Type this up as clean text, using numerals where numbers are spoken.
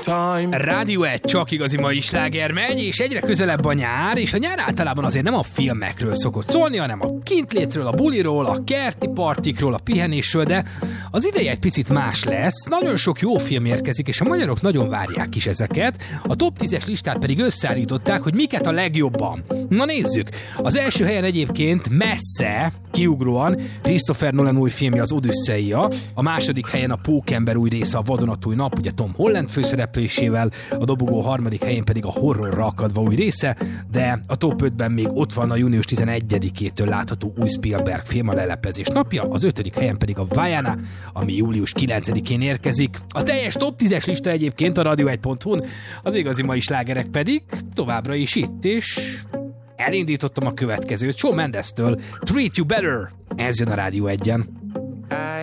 time. Rádió 1 csak igazi mai sláger megy, és egyre közelebb a nyár, és a nyár általában azért nem a filmekről szokott szólni, hanem a kintlétről, a buliról, a kerti partikról, a pihenésről, de az ideje egy picit más lesz. Nagyon sok jó film érkezik, és a magyarok nagyon várják is ezeket. A top 10-es listát pedig összeállították, hogy miket a legjobban. Na nézzük! Az első helyen egyébként messze, kiugróan Christopher Nolan új filmje, az Odüsszeia. A második helyen a Pókember új része, a Vadonatúj nap, ugye Tom Holland főszereplésével, a dobogó harmadik helyén pedig a Horrorra akadva új része, de a top 5-ben még ott van a június 11-től látható új Spielberg film, a Leleplezés napja, az 5. helyen pedig a Vaiana, ami július 9-én érkezik. A teljes top 10-es lista egyébként a radio1.hu-n, az igazi mai slágerek pedig továbbra is itt, és elindítottam a következőt, Shawn Mendes-től, Treat You Better. Ez jön a Rádió 1-en.